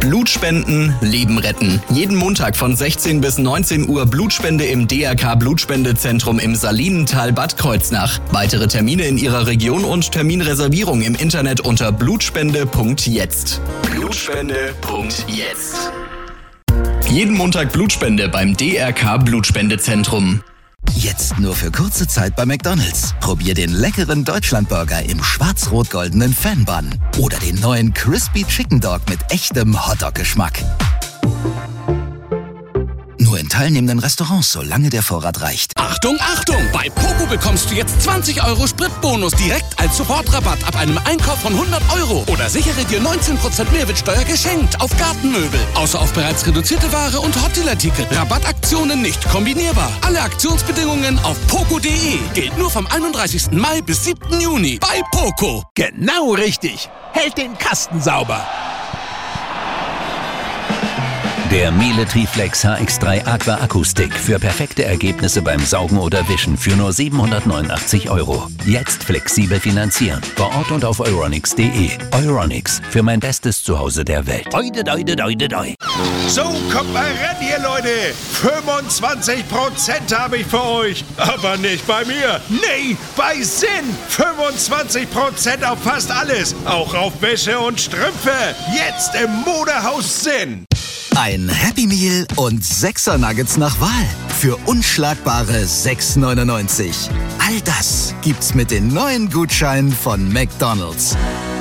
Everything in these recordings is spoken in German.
Blutspenden, Leben retten. Jeden Montag von 16 bis 19 Uhr Blutspende im DRK Blutspendezentrum im Salinental Bad Kreuznach. Weitere Termine in Ihrer Region und Terminreservierung im Internet unter blutspende.jetzt. Blutspende.jetzt. Jeden Montag Blutspende beim DRK Blutspendezentrum. Jetzt nur für kurze Zeit bei McDonald's. Probier den leckeren Deutschlandburger im schwarz-rot-goldenen Fan-Bun oder den neuen Crispy Chicken Dog mit echtem Hotdog-Geschmack. Nur in teilnehmenden Restaurants, solange der Vorrat reicht. Achtung, Achtung! Bei Poco bekommst du jetzt 20 € Spritbonus direkt als Sofortrabatt ab einem Einkauf von 100 €. Oder sichere dir 19% Mehrwertsteuer geschenkt auf Gartenmöbel. Außer auf bereits reduzierte Ware und Hotelartikel. Rabattaktionen nicht kombinierbar. Alle Aktionsbedingungen auf poco.de. Gilt nur vom 31. Mai bis 7. Juni. Bei Poco. Genau richtig. Hält den Kasten sauber. Der Miele Triflex HX3 Aqua Akku-Stick für perfekte Ergebnisse beim Saugen oder Wischen für nur 789 €. Jetzt flexibel finanzieren. Vor Ort und auf euronics.de. Euronics, für mein bestes Zuhause der Welt. So, kommt mal ran hier, Leute. 25% habe ich für euch. Aber nicht bei mir. Nee, bei Sinn. 25% auf fast alles. Auch auf Wäsche und Strümpfe. Jetzt im Modehaus Sinn. Ein Happy Meal und 6er Nuggets nach Wahl für unschlagbare 6,99. All das gibt's mit den neuen Gutscheinen von McDonald's.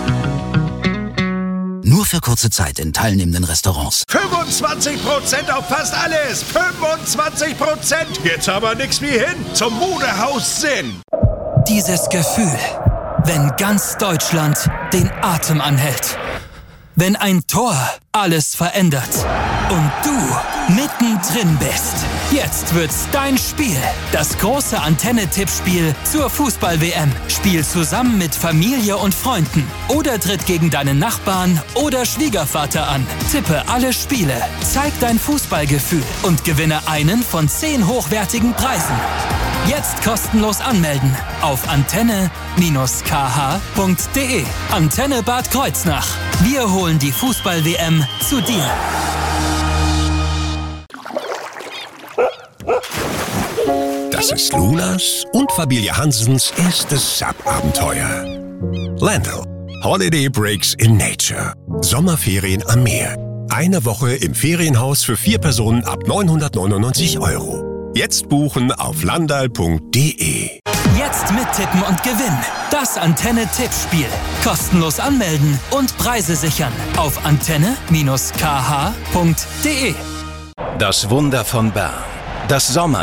Nur für kurze Zeit in teilnehmenden Restaurants. 25% auf fast alles. 25%. Jetzt aber nix wie hin zum Modehaus Sinn. Dieses Gefühl, wenn ganz Deutschland den Atem anhält. Wenn ein Tor alles verändert und du mittendrin bist. Jetzt wird's dein Spiel. Das große Antenne-Tippspiel zur Fußball-WM. Spiel zusammen mit Familie und Freunden oder tritt gegen deinen Nachbarn oder Schwiegervater an. Tippe alle Spiele, zeig dein Fußballgefühl und gewinne einen von 10 hochwertigen Preisen. Jetzt kostenlos anmelden auf antenne-kh.de. Antenne Bad Kreuznach. Wir holen die Fußball-WM zu dir. Das ist Lunas und Familie Hansens erstes Sub-Abenteuer. Landl. Holiday Breaks in Nature. Sommerferien am Meer. Eine Woche im Ferienhaus für 4 Personen ab 999 €. Jetzt buchen auf landal.de. Jetzt mittippen und gewinnen. Das Antenne-Tippspiel. Kostenlos anmelden und Preise sichern auf antenne-kh.de. Das Wunder von Bern. Das Sommer